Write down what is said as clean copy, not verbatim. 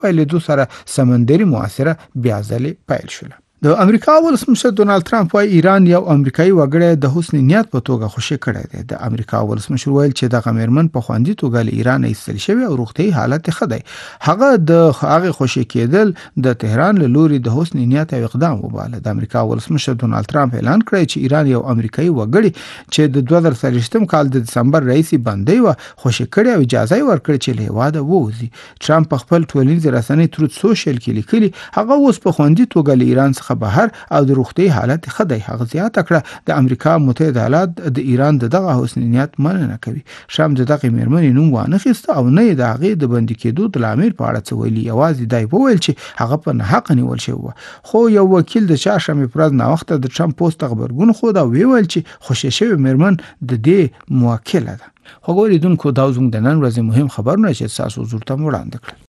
پیلېدو سره سمندري محاصره بیا ځلې پیل شوه. د امریکا ولسمشر ډونالد ترامپ وايي ایران یو امریکایي وګړی د حسن نیت په توګه خوشی کړی دی. د امریکا ولسمشر ویل چې دغه میرمن په خوندي توګه له ایران ایستل شوی او روغتیايي حالت یې ښه دی. هغه د هغه خوشی کېدل د تهران له لوري د حسن نیت او اقدام وباله. د امریکا ولسمشر ډونالد ترامپ اعلان کړی چې ایران یو امریکایي وګړي چې د 2023 کال د دسمبر رئیسي بندي و خوشی کړی او اجازه یې ورکړه چې له هیواده ووځي. ترامپ په خپل ټولنیز رسنۍ تروت سوشل کې لیکلي هغه اوس په خوندي توګه له ایران څخه بهر او د روغتي حالت ښه دی. هغه زیاته کړه د امریکا متحده ایالات د ایران دغه حسن نیت مننه کوي. شام دغه میرمنې نوم وانخیست او نه د هغه د بندي کېدو د لامل په اړه څه ویلي. یوازې دای وویل چې هغه په حق نیول شوی. خو یو وکیل د چهارشنبه پر ورځ ناوخته د ټرمپ پوسټ خبرګون خو دا ویل چې خوشی شوی میرمن د دې موکله ده. خو ګوریدونکو دا زموږ د نن ورځې مهم خبرونه چې تاسو زړه ته وړاندې کړل.